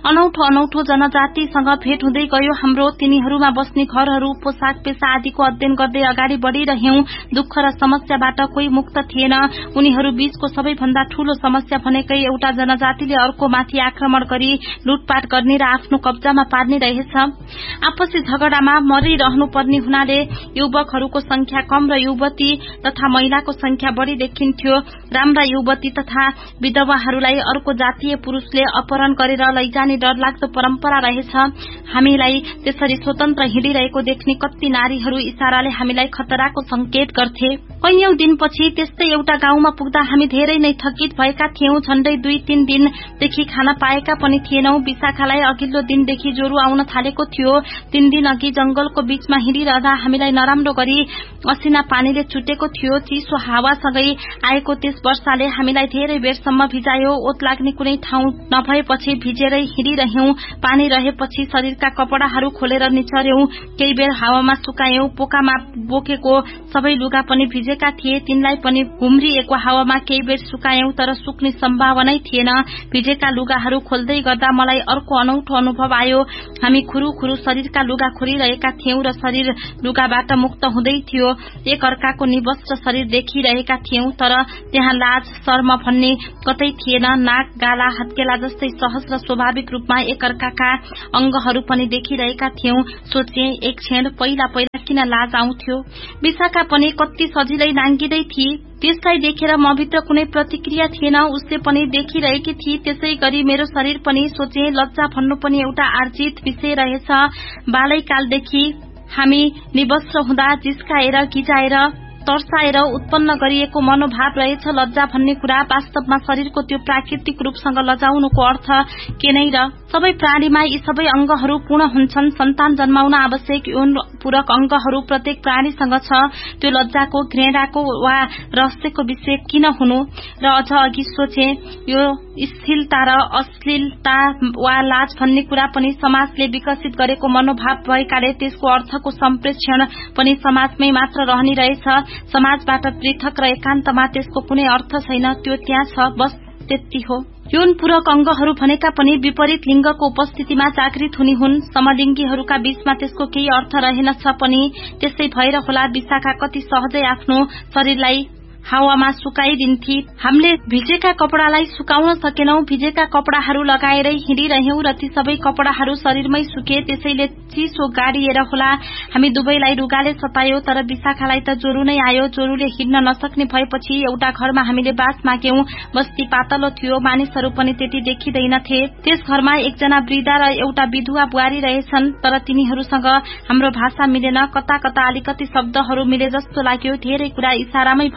अनौठो जनजातिसँग भेट हुँदै गयो हाम्रो। तिनीहरूमा बस्ने घरहरू, पोसाक, पेशा आदिको अध्ययन गर्दै अगाडि बढ़िरह्यौं। दुःख र समस्याबाट कोही मुक्त थिएन। उनीहरू बीचको सबैभन्दा ठूलो समस्या भनेकै एउटा जनजातिले अर्कोमाथि आक्रमण गरी लुटपाट गर्ने र आफ्नो कब्जामा पार्ने रहेछ। आपसी झगडामा मरिरहनु पर्ने हुनाले युवकहरूको संख्या कम र युवती तथा महिलाको संख्या बढ़ी देखिन्थ्यो। राम्रा युवती तथा विधवाहरूलाई अर्को जातीय पुरूषले अपहरण गरेर लैजाने डरलाग्दो परम्परा रहेछ। हामीलाई त्यसरी स्वतन्त्र हिँडिरहेको देख्ने कति नारीहरू इशाराले हामीलाई खतराको संकेत गर्थे। कैयौं दिनपछि त्यस्तै एउटा गाउँमा पुग्दा हामी धेरै नै थकित भएका थियौं। झण्डै 2-3 दिनदेखि खाना पाएका पनि थिएनौं। विशाखालाई अघिल्लो दिनदेखि ज्वरो आउन थालेको थियो। 3 दिन अघि जंगलको बीचमा हिँडिरहँदा हामीलाई नराम्रो गरी असिना पानीले चुटेको थियो। चिसो हावासँगै आएको त्यस वर्षाले हामीलाई धेरै बेरसम्म भिजायो। ओत लाग्ने कुनै ठाउँ नभएपछि भिजेरै हिँडिरह्यौं। पानी रहेपछि शरीरका कपडाहरू खोलेर निचर्यौं। केही बेर हावामा सुकायौं। पोकामा बोकेको सबै लुगा पनि भिजेका थिए। तिनलाई पनि घुम्रिएको हावामा केही बेर सुकायौं, तर सुक्ने सम्भावनै थिएन। भिजेका लुगाहरू खोल्दै गर्दा मलाई अर्को अनौठो अनुभव आयो। हामी खुरू शरीरका लुगा खोलिरहेका थियौं र शरीर लुगाबाट मुक्त हुँदै थियो। एक अर्काको निवस्त्र शरीर देखिरहेका थियौं, तर त्यहाँ लाज, शर्म भन्ने कतै थिएन। नाक, गाला, हत्केला जस्तै सहज र स्वाभाविक रूपमा एक अर्काका अंगहरू पनि देखिरहेका थियौं। सोचे एक क्षण, पहिला किन लाज आउँथ्यो। विशाखा पनि कति सजिलै नाङ्गिँदै थिए। त्यसलाई देखेर म भित्र कुनै प्रतिक्रिया थिएन। उसले पनि देखिरहेकी थिए। त्यसै गरी मेरो शरीर पनि। सोचे लज्जा भन्नु पनि एउटा आर्जित विषय रहेछ। बालैकालदेखि हामी निवस्त्र हुँदा जिस्काएर, गिजाएर, तर्साएर उत्पन्न गरिएको मनोभाव रहेछ लज्जा भन्ने कुरा। वास्तवमा शरीरको त्यो प्राकृतिक रूपसँग लजाउनुको अर्थ के नै र? सबै प्राणीमा यी सबै अंगहरू पूर्ण हुन्छन्। सन्तान जन्माउन आवश्यक यौन पूरक अंगहरू प्रत्येक प्राणीसँग छ। त्यो लज्जाको, घृणाको वा रहस्यको विषय किन हुनु? र अझ अघि सोचे, यो स्थिलता र अश्लीलता वा लाज भन्ने कुरा पनि समाजले विकसित गरेको मनोभाव भएकाले त्यसको अर्थको सम्प्रेषण पनि समाजमै मात्र रहने रहेछ। समाजबाट पृथक र एकान्तमा त्यसको कुनै अर्थ छैन। त्यो त्यहाँ छ, बस त्यति हो। यौन पूरक अंगहरू भनेका पनि विपरीत लिंगको उपस्थितिमा जागृत हुने हुन्। समलिङ्गीहरूका बीचमा त्यसको केही अर्थ रहेनछ पनि। त्यसै भएर होला विशाखा कति सहजै आफ्नो शरीरलाई हावामा सुकाइदिन्थे। हामीले भिजेका कपडालाई सुकाउन सकेनौं। भिजेका कपडाहरू लगाएरै हिँडिरह्यौं र ती सबै कपडाहरू शरीरमै सुके। त्यसैले चिसो गाडिएर होला हामी दुवैलाई रुगाले सतायो। तर विशाखालाई त ज्वरो नै आयो। ज्वरोले हिँड्न नसक्ने भएपछि एउटा घरमा हामीले बास माग्यौं। बस्ती पातलो थियो। मानिसहरू पनि त्यति देखिँदैनथे। त्यस घरमा एकजना वृद्धा र एउटा विधुवा बुहारी रहेछन्, तर तिनीहरूसँग हाम्रो भाषा मिलेन। कता कता अलिकति शब्दहरू मिले जस्तो लाग्यो। धेरै कुरा इशारामै भए।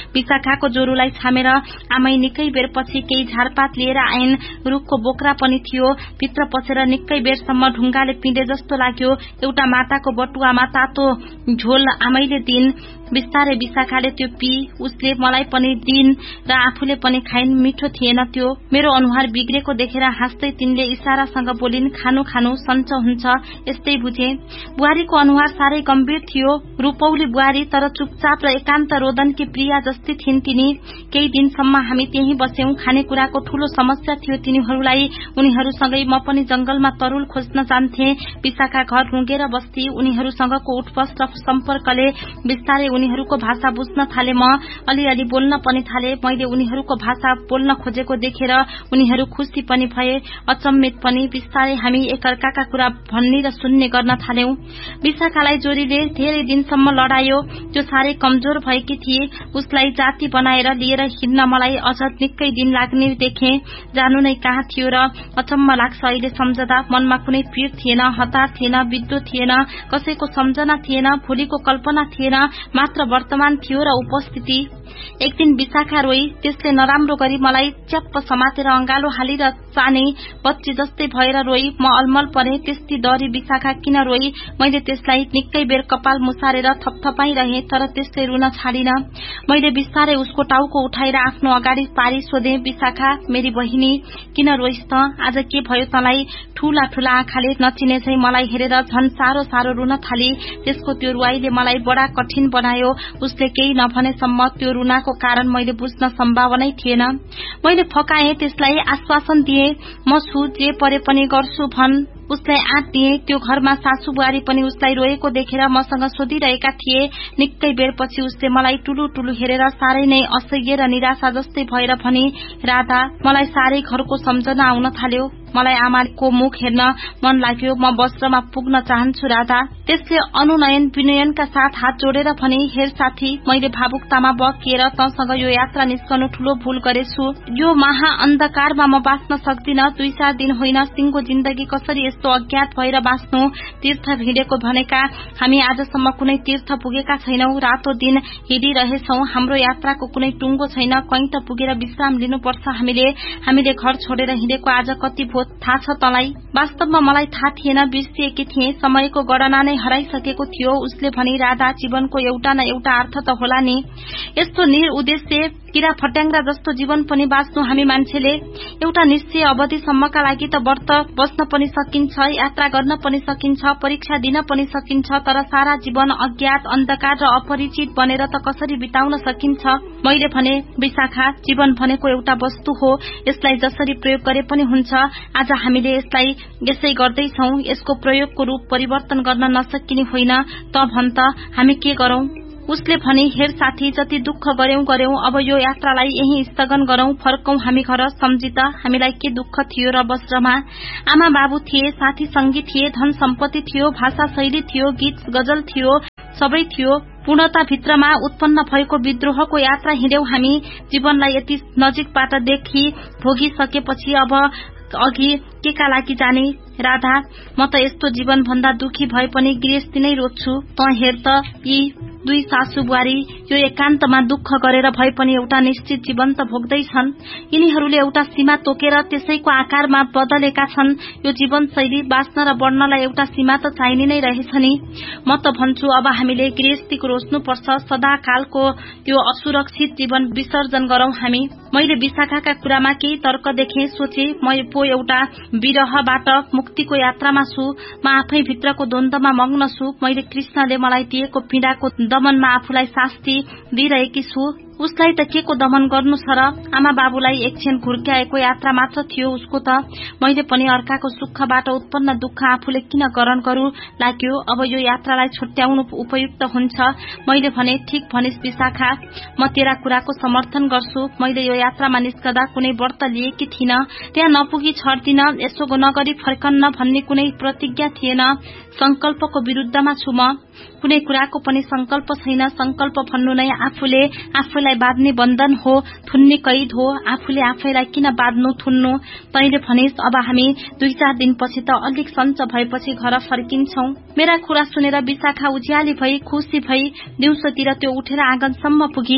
विशाखाको जोरुलाई छामेर आमै निकै बेर पछि केही झारपात लिएर आइन्। रुखको बोक्रा पनि थियो। भित्र पसेर निकै बेरसम्म ढुङ्गाले पिँधे जस्तो लाग्यो। एउटा माटाको बटुवामा तातो झोल आमैले दिन्। बिस्तारै विशाखाले त्यो पी, उसले मलाई पनि दिन् र आफूले पनि खाइन्। मिठो थिएन त्यो। मेरो अनुहार बिग्रेको देखेर हाँस्दै तिनले इशारासँग बोलिन्, खानु खानु सञ्च हुन्छ। यस्तै बुझे। बुहारीको अनुहार साह्रै गम्भीर थियो। रूपौली बुहारी, तर चुपचाप र एकान्त रोदनकी प्रिया जस्तै थिइन् तिनी। केही दिनसम्म हामी त्यही बस्यौं। खानेकुराको ठूलो समस्या थियो तिनीहरूलाई। उनीहरूसँगै म पनि जंगलमा तरुल खोज्न जान्थे। विशाखा घर रुँगेर बस्ती। उनीहरूसँगको उठबस र सम्पर्कले बिस्तारै उनीहरूको भाषा बुझ्न थाले। म अलिअलि बोल्न पनि थाले। मैले उनीहरूको भाषा बोल्न खोजेको देखेर उनीहरू खुसी पनि भए, अचम्मित पनि। बिस्तारै हामी एकअर्काका कुरा भन्ने र सुन्ने गर्न थाल्यौं। विशाखालाई जोरीले धेरै दिनसम्म लडायो। त्यो साह्रै कमजोर भएकी थिए। उसलाई जाति बनाएर लिएर हिँड्न मलाई अझ निकै दिन लाग्ने देखे। जानु नै कहाँ थियो र अचम्म लाग्छ अहिले सम्झदा। मनमा कुनै पीर थिएन, हतार थिएन, विद्रो थिएन, कसैको सम्झना थिएन, भोलिको कल्पना थिएन, मात्र वर्तमान थियो र उपस्थिति। एक दिन विशाखा रोई। त्यसले नराम्रो गरी मलाई च्याप्प समातेर अंगालो हालेर चाने बच्ची जस्तै भएर रोई। म अलमल परे। त्यस्तै डरी विशाखा किन रोई। मैले त्यसलाई निकै बेर कपाल मुसारेर थपथपाइरहे, तर त्यसले रुन छाडिन। मैले बिस्तारै उसको टाउको उठाएर आफ्नो अगाडि पारी सोधे, विशाखा मेरी बहिनी, किन रोइस् त? आज के भयो तँलाई? ठूला ठूला आँखाले नचिने चाहिँ मलाई हेरेर झन् सारो सारो रुन थाली। त्यसको त्यो रुवाईले मलाई बडा कठिन बनायो। उसले केही नभनेसम्म त्यो रुनाको कारण मैले बुझ्न सम्भावनै थिएन। मैले फकाएँ, त्यसलाई आश्वासन दिए, म छु, जे परे पनि गर्छु भन्। उसलाई आँट दिए। त्यो घरमा सासू बुहारी पनि उसलाई रोएको देखेर मसँग सोधिरहेका थिए। निकै बेरपछि उसले मलाई टुलु टुलु हेरेर साह्रै नै असह्य र निराशा जस्तै भएर भनी, राधा, मलाई साह्रै घरको सम्झना आउन थाल्यो। मलाई आमाको मुख हेर्न मन लाग्यो। म वस्त्रमा पुग्न चाहन्छु राधा। त्यसले अनुनयन विनयनका साथ हात जोडेर भने, हेर साथी, मैले भावुकतामा बकिएर तँसँग यो यात्रा निस्कनु ठूलो भूल गरेछु। यो महा अन्धकारमा म बाँच्न सक्दिन। 2-4 दिन होइन, सिंगो जिन्दगी कसरी यस्तो अज्ञात भएर बाँच्नु? तीर्थ हिँडेको भनेका हामी आजसम्म कुनै तीर्थ पुगेका छैनौं। रातो दिन हिँडिरहेछौं। हाम्रो यात्राको कुनै टुङ्गो छैन। कहीँ त पुगेर विश्राम लिनुपर्छ हामीले घर छोडेर हिँडेको आज कति भो थाहा छ तँलाई? वास्तवमा मलाई थाहा थिएन, बिर्सिएकी थिएँ। समयको गणना नै हराइसकेको थियो। उसले भनी, राधा, जीवनको एउटा न एउटा अर्थ त होला नि। यस्तो निरुद्देश्य किरा फट्याङ्ग्रा जस्तो जीवन पनि बाँच्नु हामी मान्छेले। एउटा निश्चय अवधिसम्मका लागि त व्रत बस्न पनि सकिन्छ, यात्रा गर्न पनि सकिन्छ, परीक्षा दिन पनि सकिन्छ, तर सारा जीवन अज्ञात, अन्धकार र अपरिचित बनेर त कसरी बिताउन सकिन्छ? मैले भने, विशाखा, जीवन भनेको एउटा वस्तु हो। यसलाई जसरी प्रयोग गरे पनि हुन्छ। आज हामीले यसलाई यसै गर्दैछौं। यसको प्रयोगको रूप परिवर्तन गर्न नसकिने होइन। त भन् त, हामी के गरौं? उसले भने, हेर साथी, जति दुःख गर्यौं, अब यो यात्रालाई यही स्थगन गरौं, फर्कौं हामी घर। सम्झी त, हामीलाई के दुःख थियो र वज्रमा? आमा बाबु थिए, साथी संगी थिए, धन सम्पत्ति थियो, भाषा शैली थियो, गीत गजल थियो, सबै थियो। पूर्णता भित्रमा उत्पन्न भएको विद्रोहको यात्रा हिँड्यौं हामी। जीवनलाई यति नजिकबाट देखि भोगिसकेपछि अब अघि के का लागि जाने? राधा, म त यस्तो जीवन भन्दा दुखी भए पनि गृहस्थी नै रोज्छु। त हेर त, यी 2 सासू बुहारी यो एकान्तमा दुःख गरेर भए पनि एउटा निश्चित जीवन त भोग्दैछन्। यिनीहरूले एउटा सीमा तोकेर त्यसैको आकारमा बदलेका छन्। यो जीवनशैली बाँच्न र बढ्नलाई एउटा सीमा त चाहिने नै रहेछ नि। म त भन्छु, अब हामीले गृहस्थीको रोज्नुपर्छ। सदाकालको यो असुरक्षित जीवन विसर्जन गरौं हामी। मैले विशाखाका कुरामा केही तर्क देखे। सोचे, म पो एउटा विरहबाट मुक्तिको यात्रामा छु। म आफै भित्रको द्वन्द्वमा मग्न छु। मैले कृष्णले मलाई दिएको पीडाको दमनमा आफूलाई शास्ति दिइरहेकी छु। उसलाई त के को दमन गर्नु छ र? आमा बाबुलाई एकछिन घुर्क्याएको यात्रा मात्र थियो उसको त। मैले पनि अर्काको सुखबाट उत्पन्न दुःख आफूले किन ग्रहण गरू लाग्यो। अब यो यात्रालाई छुट्याउनु उपयुक्त हुन्छ। मैले भने, ठीक भनिस् विशाखा, म तेरा कुराको समर्थन गर्छु। मैले यो यात्रामा निस्कदा कुनै व्रत लिएकी थिइन। त्यहाँ नपुगी छड्दिन, यसो नगरी फर्कन्न भन्ने कुनै प्रतिज्ञा थिएन। संकल्पको विरुद्धमा छु म। कुनै कुराको पनि संकल्प छैन। संकल्प भन्नु नै आफूलाई बाँध्ने बन्धन हो, थुन्ने कैद हो। आफूले आफैलाई किन बाँध्नु, थुन्नु? तैले भनिस्, अब हामी 2-4 दिनपछि त अलिक सञ्च भएपछि घर फर्किन्छौं। मेरा कुरा सुनेर विशाखा उज्याली भई, खुशी भई, दिउँसोतिर त्यो उठेर आँगनसम्म पुगी।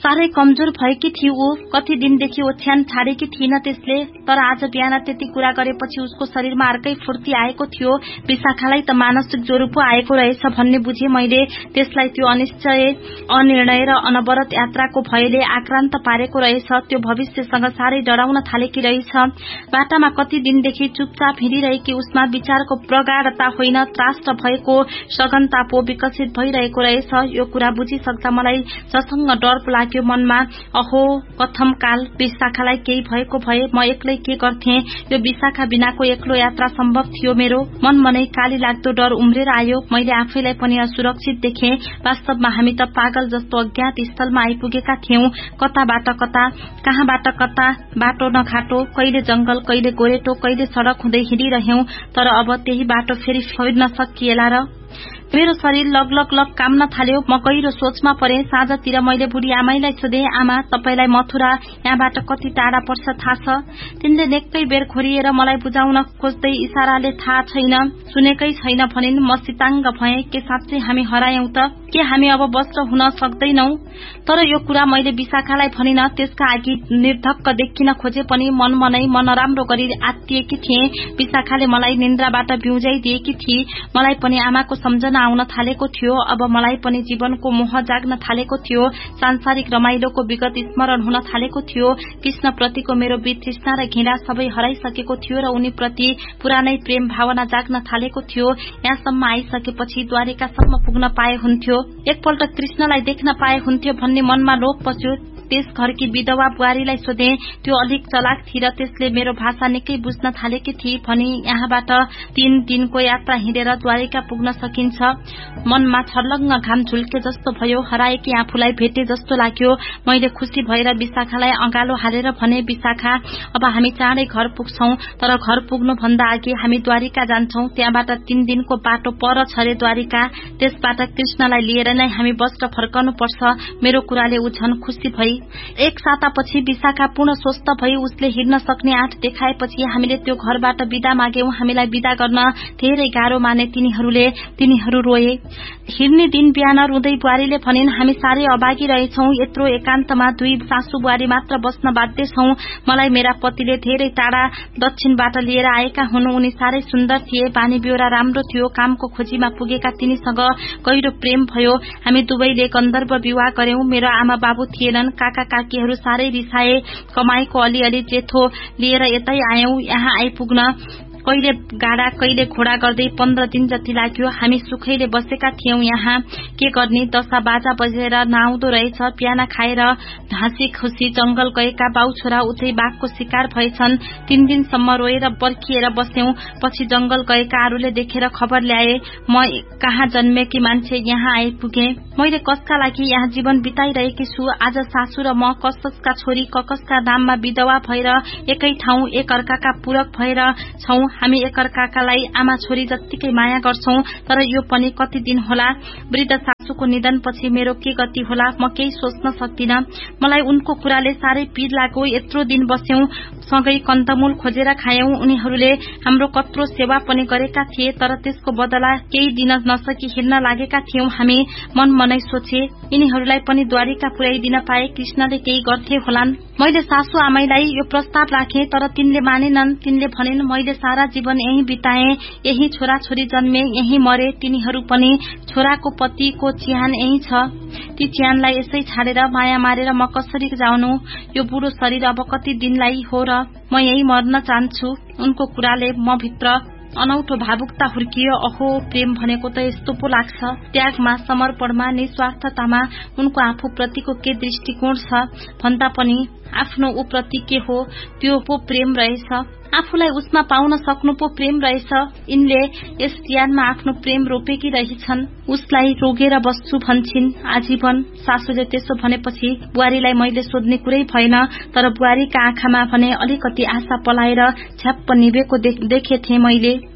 साह्रै कमजोर भएकी थिए ऊ। कति दिनदेखि ओछ्यान छाडेकी थिइन त्यसले, तर आज बिहान त्यति कुरा गरेपछि उसको शरीरमा अर्कै फुर्ती आएको थियो। विशाखालाई त मानसिक ज्वरो पो आएको रहेछ भन्ने बुझे मैले। त्यसलाई त्यो अनिश्चय, अनिर्णय र अनवरत यात्राको भयले आक्रान्त पारेको रहेछ। त्यो भविष्यसँग साह्रै डराउन थालेकी रहेछ। बाटामा कति दिनदेखि चुपचाप हिँडिरहेकी उसमा विचारको प्रगाढता होइन, त्रास भएको सघनता पो विकसित भइरहेको रहेछ। यो कुरा बुझिसक्दा मलाई ससँग डर लाग्यो मनमा। अहो कथम काल, विशाखालाई केही भएको भए म एक्लै के गर्थे? यो विशाखा बिनाको एक्लो यात्रा सम्भव थियो मेरो? मनमा नै काली लाग्दो डर उम्रेर आयो। मैले आफैलाई पनि असुरक्षित देखे। वास्तवमा हामी त पागल जस्तो अज्ञात स्थलमा आइपुगेका थियौं। कताबाट कता, कहाँबाट कता, बाटो नघाटो, कहिले जंगल, कहिले गोरेटो, कहिले सड़क हुँदै हिँडिरह्यौं। तर अब त्यही बाटो फेरि फिर्न सकिएला र? मेरो शरीर लगलग काम्न थाल्यो। म गहिरो सोचमा परे। साँझतिर मैले बुढी आमैलाई सोधे, आमा तपाईलाई मथुरा यहाँबाट कति टाढा पर्छ थाहा छ? तिनले नेक्कै बेर खोरिएर मलाई बुझाउन खोज्दै इशाराले थाहा छैन, सुनेकै छैन भनिन्। म सिताङ्ग भएँ। के साँच्चै हामी हरायौं त? के हामी अब बस्न हुन सक्दैनौ? तर यो कुरा मैले विशाखालाई भनिन। त्यसका आगि निर्धक्क देखिन खोजे पनि मनमा नै म नराम्रो गरी आत्तिएकी थिएँ। विशाखाले मलाई निन्द्राबाट बिउजाइदिएकी थिए। मलाई पनि आमाको सम्झना आउन थालेको थियो। अब मलाई पनि जीवनको मोह जाग्न थालेको थियो। सांसारिक रमाइलोको विगत स्मरण हुन थालेको थियो। कृष्ण प्रतिको मेरो वितृष्णा र घृणा सबै हराइसकेको थियो र उनीप्रति पुरानै प्रेम भावना जाग्न थालेको थियो। यहाँसम्म आइसकेपछि द्वारिकासम्म पुग्न पाए हुन्थ्यो, एकपल्ट कृष्णलाई देख्न पाए हुन्थ्यो भन्ने मनमा लोभ पस्यो। त्यस घरकी विधवा बुहारीलाई सोधे। त्यो अलिक चलाक थिए र त्यसले मेरो भाषा निकै बुझ्न थालेकी थिए। भनी यहाँबाट 3 दिनको यात्रा हिँडेर द्वारिका पुग्न सकिन्छ। मनमा छर्लङ्ग घाम झुल्के जस्तो भयो। हराएकी आफूलाई भेटे जस्तो लाग्यो। मैले खुसी भएर विशाखालाई अँगालो हालेर भने, विशाखा अब हामी चाँडै घर पुग्छौं, तर घर पुग्नु भन्दा अघि हामी द्वारिका जान्छौं। त्यहाँबाट 3 दिनको बाटो पर छ रे द्वारिका। त्यसबाट कृष्णलाई लिएर नै हामी बस्न फर्कनु पर्छ। मेरो कुराले उ झन खुसी भई। एक सातापछि विशाखा पूर्ण स्वस्थ भई उसले हिँड्न सक्ने आँट देखाएपछि हामीले त्यो घरबाट बिदा माग्यौं। हामीलाई बिदा गर्न धेरै गाह्रो माने तिनीहरू रोए। हिँड्ने दिन बिहान रुँदै बुहारीले भनिन्, हामी साह्रै अभागी रहेछौं। यत्रो एकान्तमा 2 सासु बुहारी मात्र बस्न बाध्य छौं। मलाई मेरा पतिले धेरै टाढा दक्षिणबाट लिएर आएका हुन्। उनी साह्रै सुन्दर थिए, बानी बेहोरा राम्रो थियो। कामको खोजीमा पुगेका तिनीसँग गहिरो प्रेम भयो। हामी दुवैले गन्धर्व विवाह गर्यौं। मेरो आमा बाबु थिएनन्। काका काकीहरू साह्रै रिसाए। कमाईको अलिअलि जेठो लिएर यतै आयौं। यहाँ आइपुग्न कहिले गाडा कहिले घोडा गर्दै 15 दिन जति लाग्यो। हामी सुखैले बसेका थियौं। यहाँ के गर्ने, दशा बाजा बजेर नआउँदो रहेछ। बिहान खाएर हाँसी खुसी जंगल गएका बाउ छोरा उतै बाघको शिकार भएछन्। 3 दिनसम्म रोएर पर्खिएर बस्यौं। पछि जंगल गएका अरूले देखेर खबर ल्याए। म कहाँ जन्मेकी मान्छे यहाँ आइपुगे। मैले कसका लागि यहाँ जीवन बिताइरहेकी छु। आज सासु र म कसका छोरी कसका नाममा विधवा भएर एकै ठाउँ एक अर्काका पूरक भएर छौं। हामी एकअर्कालाई आमा छोरी जत्तिकै माया गर्छौं। तर यो पनि कति दिन होला। वृद्ध सासुको निधनपछि मेरो के गति होला, म केही सोच्न सक्दिन। मलाई उनको कुराले साह्रै पीड लाग्यो। यत्रो दिन बस्यौं, सँगै कन्दमूल खोजेर खायौं। उनीहरूले हाम्रो कत्रो सेवा पनि गरेका थिए, तर त्यसको बदला केही दिन नसकी हिँड्न लागेका थियौं हामी। मनै सोचे, यिनीहरूलाई पनि द्वारिका पुर्याइदिन पाए कृष्णले केही गर्थे होलान्। मैले सासु आमैलाई यो प्रस्ताव राखे, तर तिनले मानेनन्। तिनले भनिन्, मैले सारा जीवन यही बिताए, यही छोरा छोरी जन्मे, यही मरे। तिनीहरू पनि छोराको पतिको चिहान यही छ। ती चिहानलाई यसै छाडेर माया मारेर म कसरी जाउनु? यो बुढो शरीर अब कति दिनलाई हो र म यही मर्न चाहन्छु। उनको कुराले म भित्र अनौठो भावुकता हुर्कियो। अहो प्रेम भनेको त यस्तो पो लाग्छ। त्यागमा, समर्पणमा, निस्वार्थतामा उनको आफू प्रतिको के दृष्टिकोण छ भन्दा पनि आफ्नो ऊ प्रति के हो त्यो पो प्रेम रहेछ। आफूलाई उसमा पाउन सक्नु पो प्रेम रहेछ। यिनले यस ज्ञानमा आफ्नो प्रेम रोपेकी रहेछन्। उसलाई रोगेर बस्छु भन्छन् आजीवन। सासूले त्यसो भनेपछि बुहारीलाई मैले सोध्ने कुरै भएन। तर बुहारीका आँखामा भने अलिकति आशा पलाएर झ्याप्प निभेको देखेथे मैले।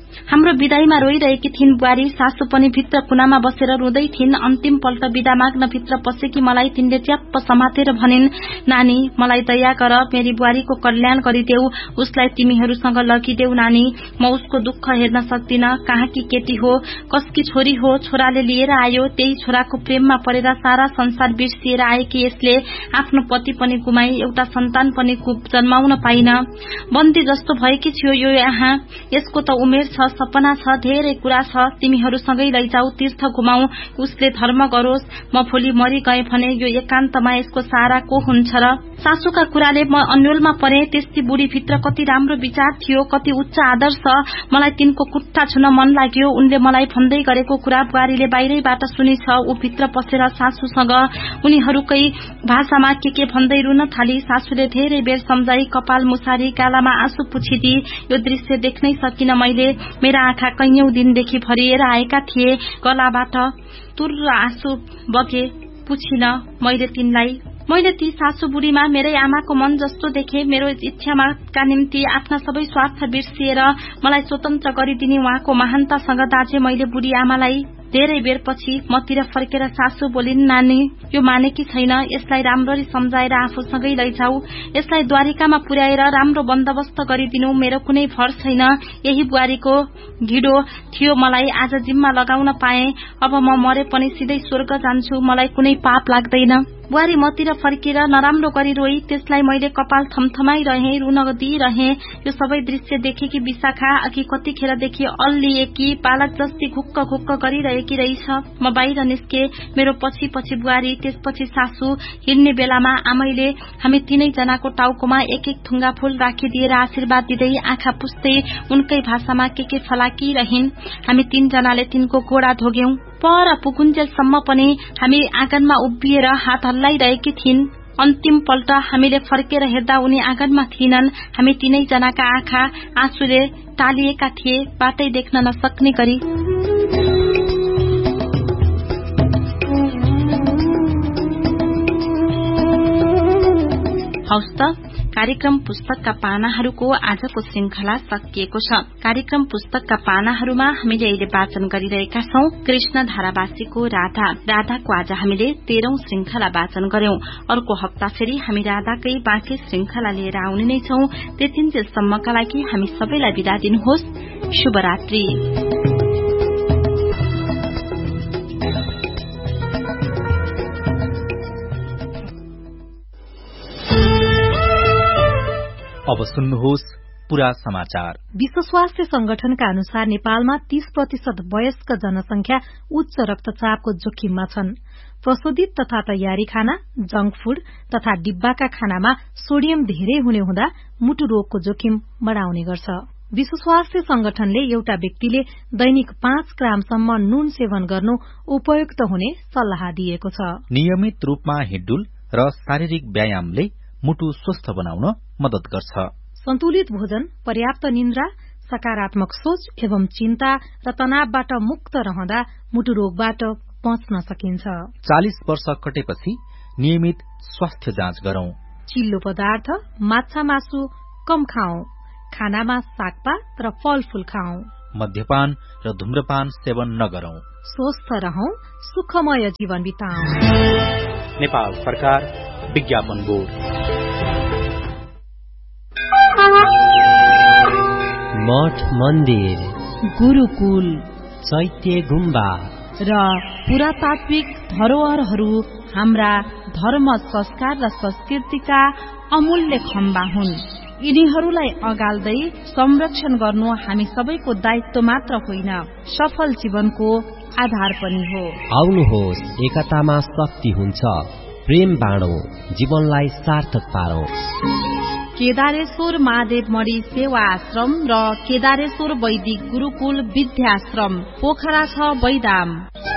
हाम्रो विदाईमा रोइरहेकी थिइन् बुहारी। सासु पनि भित्र कुनामा बसेर रुँदै थिइन्। अन्तिम पल्ट विदा माग्न भित्र पसेकी मलाई तिनले च्याप्प समातेर भनिन्, नानी मलाई दया गर, मेरी बुहारीको कल्याण गरिदेऊ, उसलाई तिमीहरूसँग लगिदेऊ नानी। म उसको दुःख हेर्न सक्दिन। कहाँकी केटी हो, कसकी छोरी हो, छोराले लिएर आयो। त्यही छोराको प्रेममा परेर सारा संसार बिर्सिएर आएकी यसले आफ्नो पति पनि गुमाई, एउटा सन्तान पनि जन्माउन पाइन। बन्दी जस्तो भएकी थियो यो यहाँ। यसको त उमेर छ, सपना छ, धेरै कुरा छ। तिमीहरूसँगै लैजाऊ, तीर्थ घुमाऊ, उसले धर्म गरोस्। म भोलि मरि गए भने यो एकान्तमा यसको सहारा को हुन्छ र? सासूका कुराले म अन्यलमा परे। त्यस्ती बुढी भित्र कति राम्रो विचार थियो, कति उच्च आदर्श। मलाई तिनको कुट्टा छुन मन लाग्यो। उनले मलाई भन्दै गरेको कुरा बुहारीले बाहिरैबाट सुनिछ। ऊ भित्र पसेर सासूसँग उनीहरूकै भाषामा के भन्दै रुन थाली। सासूले धेरै बेर सम्झाई, कपाल मुसारी, गालामा आँसु पुछिदी। यो दृश्य देख्नै सकिन मैले। मेरा आँखा कैयौं दिनदेखि भरिएर आएका थिए। गलाबाट तुर्र आँसु बगे। पुछिन मैले तिनलाई। मैले ती सासू बुढीमा मेरै आमाको मन जस्तो देखे। मेरो इच्छाका निम्ति आफ्ना सबै स्वार्थ बिर्सिएर मलाई स्वतन्त्र गरिदिने उहाँको महानतासँग दाजे मैले बुढी आमालाई। धेरै बेरपछि मतिर फर्केर सासू बोलिन्, नानी यो मानेकी छैन, यसलाई राम्ररी सम्झाएर आफूसँगै लैजाऊ, यसलाई द्वारिकामा पुर्याएर राम्रो बन्दोबस्त गरिदिनु। मेरो कुनै भर छैन। यही बुहारीको ढिडो थियो मलाई आज जिम्मा लगाउन पाए। अब म मरे पनि सिधै स्वर्ग जान्छु, मलाई कुनै पाप लाग्दैन। बुहारी मतिर फर्केर नराम्रो गरी रोई। त्यसलाई मैले कपाल थमथमाइरहे, रुन दिइरहे। यो सबै दृश्य देखेकी विशाखा अघि कतिखेरदेखि अल्लिएकी बालक जस्ती घुक्क घुक्क गरिरहेकी रहेछ। म बाहिर निस्के। मेरो पछि पछि बुहारी, त्यसपछि सासू। हिँड्ने बेलामा आमैले हामी तीनै जनाको टाउकोमा एक एक थुङ्गा फूल राखिदिएर आशीर्वाद दिँदै आँखा पुस्दै उनकै भाषामा के फलाकिरहिन्। हामी तीनजनाले तिनको गोडा धोग्यौं। पर पुगुन्जेलसम्म पनि हामी आँगनमा उभिएर हात हल्लाइरहेकी थिइन्। अन्तिम पल्ट हामीले फर्केर हेर्दा उनी आँगनमा थिएनन्। हामी तीनै जनाका आँखा आँसुले टालिएका थिए, बाटै देख्न नसक्ने गरी। हौस् त, कार्यक्रम पुस्तकका पानाहरूको आजको श्रृंखला सकिएको छ। कार्यक्रम पुस्तकका पानाहरूमा हामीले अहिले वाचन गरिरहेका छौं कृष्ण धारावासीको राधाको आज हामीले 13औं श्रृंखला वाचन गर्यौं। अर्को हप्ता फेरि हामी राधाकै बाँकी श्रृंखला लिएर आउने नै छौं। त्यतिन्जेलसम्मका लागि हामी सबैलाई बिदा दिनुहोस्। शुभरात्रि। अब सुन्नुहोस् पूरा समाचार। विश्व स्वास्थ्य संगठनका अनुसार नेपालमा 30% वयस्क जनसंख्या उच्च रक्तचापको जोखिममा छन्। प्रशोधित तथा तयारी खाना, जंक फूड तथा डिब्बाका खानामा सोडियम धेरै हुने हुँदा मुटु रोगको जोखिम बढाउने गर्छ। विश्व स्वास्थ्य संगठनले एउटा व्यक्तिले दैनिक 5 ग्रामसम्म नुन सेवन गर्नु उपयुक्त हुने सल्लाह दिएको छ। नियमित रूपमा हिँडडुल र शारीरिक व्यायामले मुटु स्वस्थ बनाउन मदत गर्छ। सन्तुलित भोजन, पर्याप्त निन्द्रा, सकारात्मक सोच एवं चिन्ता र तनावबाट मुक्त रहँदा मुटु रोगबाट बच्न सकिन्छ। 40 वर्ष कटेपछि नियमित स्वास्थ्य जाँच गरौं। चिल्लो पदार्थ, माछा मासु कम खाऊ। खानामा सागपात र फलफूल खाऊ। मद्यपान र धूम्रपान सेवन नगरौं। स्वस्थ रहौं, सुखमय जीवन बिताऊ। नेपाल सरकार विज्ञापन बोर्ड। मठ मन्दिर, गुरुकुल, चैत्य गुम्बा र पुरातात्विक धरोहरहरू हाम्रा धर्म, संस्कार र संस्कृतिका अमूल्य खम्बा हुन्। यिनीहरूलाई अगाल्दै संरक्षण गर्नु हामी सबैको दायित्व मात्र होइन, सफल जीवनको आधार पनि हो। आउनुहोस्, एकतामा शक्ति हुन्छ। प्रेम बाँडौं, जीवनलाई सार्थक पारौं। केदारेश्वर महादेव मणि सेवा आश्रम र केदारेश्वर वैदिक गुरुकुल विद्याश्रम, पोखरा 6 बैदाम।